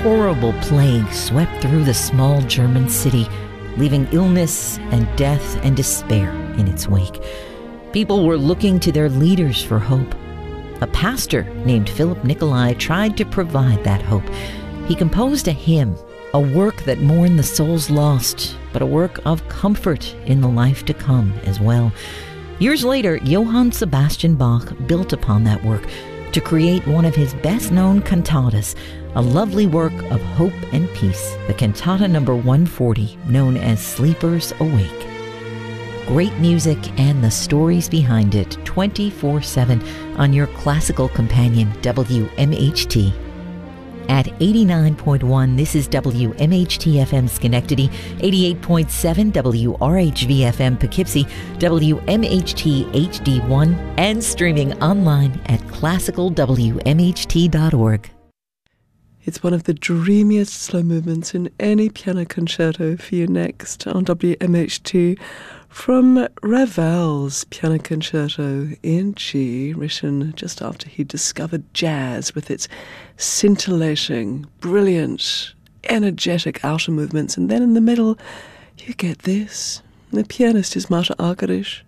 horrible plague swept through the small German city, leaving illness and death and despair in its wake. People were looking to their leaders for hope. A pastor named Philip Nicolai tried to provide that hope. He composed a hymn, a work that mourned the souls lost, but a work of comfort in the life to come as well. Years later, Johann Sebastian Bach built upon that work to create one of his best-known cantatas, a lovely work of hope and peace, the cantata number 140, known as Sleepers Awake. Great music and the stories behind it 24/7 on your classical companion, WMHT. At 89.1, this is WMHT-FM Schenectady, 88.7 WRHV-FM Poughkeepsie, WMHT HD1, and streaming online at classicalwmht.org. It's one of the dreamiest slow movements in any piano concerto for you next on WMHT from Ravel's Piano Concerto in G, written just after he discovered jazz with its scintillating, brilliant, energetic outer movements. And then in the middle, you get this. The pianist is Marta Argerich.